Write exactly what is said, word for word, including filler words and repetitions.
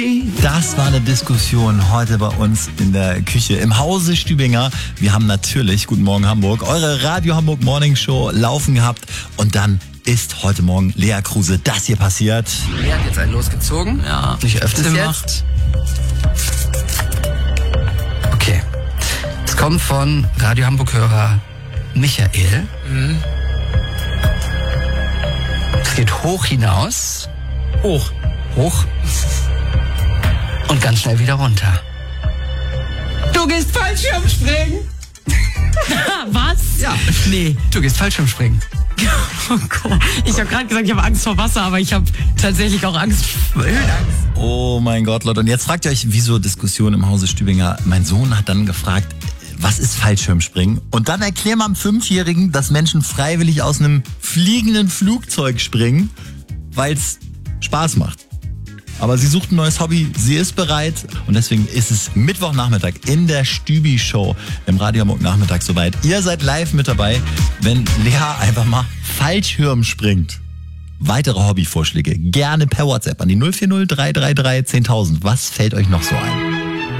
Das war eine Diskussion heute bei uns in der Küche im Hause Stübinger. Wir haben natürlich, guten Morgen Hamburg, eure Radio Hamburg Morning Show laufen gehabt und dann ist heute Morgen Lea Kruse das hier passiert. Lea hat jetzt einen losgezogen. Ja, ich öffne es jetzt. Okay. Es kommt von Radio Hamburg-Hörer Michael. Mhm. Es geht hoch hinaus. Hoch. Hoch. Und ganz schnell wieder runter. Du gehst Fallschirmspringen! Was? Ja. Nee, du gehst Fallschirmspringen. Oh Gott. Ich habe gerade gesagt, ich habe Angst vor Wasser, aber ich habe tatsächlich auch Angst vor Höhenangst. Oh mein Gott, Leute. Und jetzt fragt ihr euch, wieso Diskussion im Hause Stübinger? Mein Sohn hat dann gefragt, was ist Fallschirmspringen? Und dann erklär mal einem Fünfjährigen, dass Menschen freiwillig aus einem fliegenden Flugzeug springen, weil es Spaß macht. Aber sie sucht ein neues Hobby, sie ist bereit und deswegen ist es Mittwochnachmittag in der Stübi-Show im Radio Hamburg Nachmittag soweit. Ihr seid live mit dabei, wenn Lea einfach mal Fallschirm springt. Weitere Hobbyvorschläge gerne per WhatsApp an die null vier null drei drei drei zehntausend. Was fällt euch noch so ein?